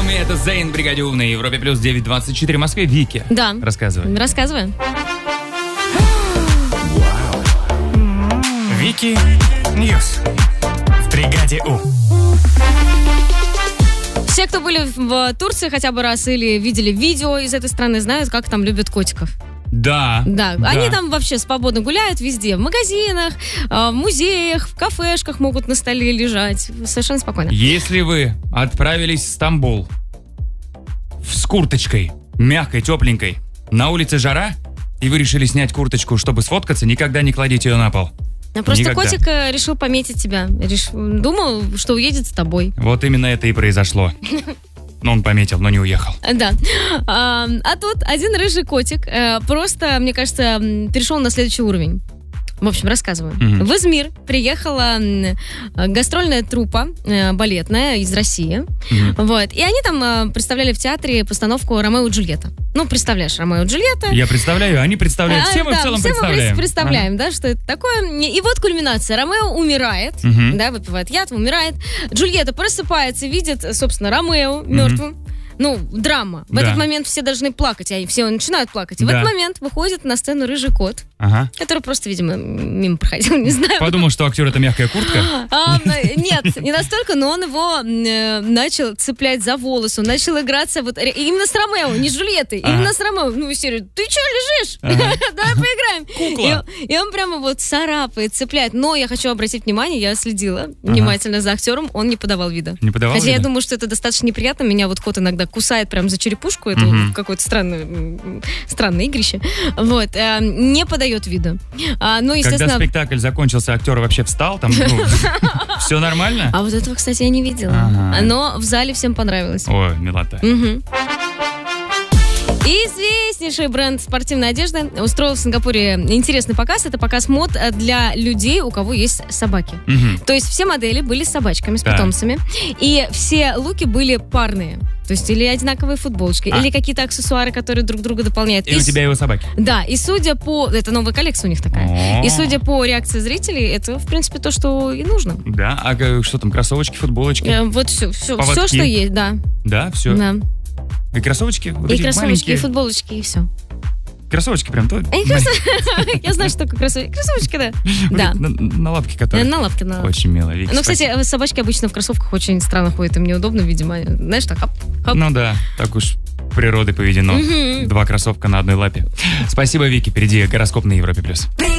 вами. Это Зейн, Бригадюв на Европе плюс 9:24 в Москве. Вики. Да. Рассказывай. Вики Ньюс в Бригаде У. Все, кто были в Турции хотя бы раз или видели видео из этой страны, знают, как там любят котиков. Да. Они там вообще свободно гуляют везде. В магазинах, в музеях, в кафешках могут на столе лежать. Совершенно спокойно. Если вы отправились в Стамбул с курточкой, мягкой, тепленькой, на улице жара, и вы решили снять курточку, чтобы сфоткаться, никогда не кладите ее на пол. Просто Никогда. котик решил пометить тебя. Думал, что уедет с тобой. Вот именно это и произошло. Но он пометил, но не уехал. Да. А тут один рыжий котик просто, мне кажется, перешел на следующий уровень. В общем, рассказываю. В Измир приехала гастрольная труппа балетная из России. Вот. И они там представляли в театре постановку «Ромео и Джульетта». Ну, представляешь, «Ромео и Джульетта». Я представляю, они представляют. Все мы в целом представляем. Все мы представляем, да, что это такое. И вот кульминация. Ромео умирает, да, выпивает яд, умирает. Джульетта просыпается, видит, собственно, Ромео мертвым. Ну, драма. В этот момент все должны плакать, и все начинают плакать. И в этот момент выходит на сцену рыжий кот, который просто, видимо, мимо проходил, не знаю. Подумал, что актер — это мягкая куртка? Нет, не настолько, но он его начал цеплять за волосы, он начал играться вот именно с Ромео, не с Джульеттой, именно с Ромео. Ну, серию, ты что лежишь? Давай поиграем. Кукла. И он прямо вот царапает, цепляет. Но я хочу обратить внимание, я следила внимательно за актером, он не подавал вида. Не подавал вида? Хотя я думаю, что это достаточно неприятно. Меня вот кот иногда кусает прям за черепушку. Это какое-то странное игрище. Вот. Не подает вида. Ну, естественно... Когда спектакль закончился, актер вообще встал? Там, все нормально? А вот этого, кстати, я не видела. Но в зале всем понравилось. Ой, милота. Известнейший бренд спортивной одежды устроил в Сингапуре интересный показ. Это показ мод для людей, у кого есть собаки. То есть все модели были с собачками, с питомцами. И все луки были парные. То есть или одинаковые футболочки, или какие-то аксессуары, которые друг друга дополняют. И у тебя его собаки. Да, и судя по... Это новая коллекция у них такая. И судя по реакции зрителей, это, в принципе, то, что и нужно. Да, а что там, кроссовочки, футболочки? Вот все, что есть, да. Да, все? Да. И кроссовочки? Вот и эти кроссовочки, маленькие. и футболочки, и все. Кроссовочки прям то? Я знаю, что такое кроссовочки. Кроссовочки, да. На лапке которые? На лапке. Очень мило, Вики. Ну, кстати, собачки обычно в кроссовках очень странно ходят, им неудобно, видимо. Знаешь, так, хоп. Ну да, так уж природой поведено. 2 кроссовка на одной лапе. Спасибо, Вики. Впереди гороскоп на Европе+.